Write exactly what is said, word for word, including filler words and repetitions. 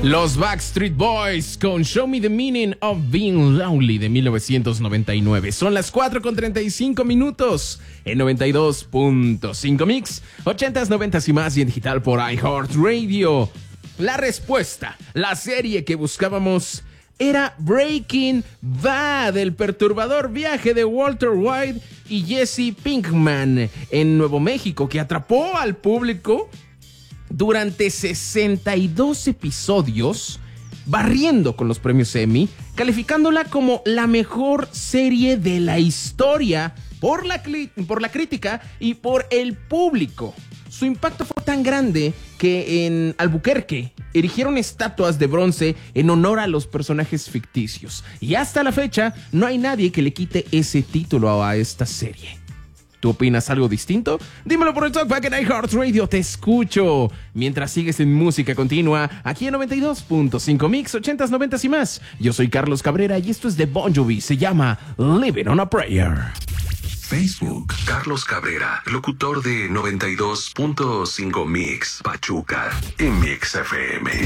Los Backstreet Boys con Show Me the Meaning of Being Lonely de mil novecientos noventa y nueve. Son las cuatro con treinta y cinco minutos en noventa y dos punto cinco Mix, ochentas, noventas y más y en digital por iHeartRadio. La respuesta, la serie que buscábamos era Breaking Bad, el perturbador viaje de Walter White y Jesse Pinkman en Nuevo México, que atrapó al público durante sesenta y dos episodios, barriendo con los premios Emmy, calificándola como la mejor serie de la historia por la, por la crítica y por el público. Su impacto fue tan grande que en Albuquerque erigieron estatuas de bronce en honor a los personajes ficticios. Y hasta la fecha no hay nadie que le quite ese título a esta serie. ¿Tú opinas algo distinto? Dímelo por el Talkback en iHeartRadio, te escucho. Mientras sigues en música continua, aquí en noventa y dos punto cinco Mix, ochentas, noventas y más. Yo soy Carlos Cabrera y esto es de Bon Jovi, se llama Living on a Prayer. Facebook, Carlos Cabrera, locutor de noventa y dos punto cinco Mix, Pachuca, en Mix F M.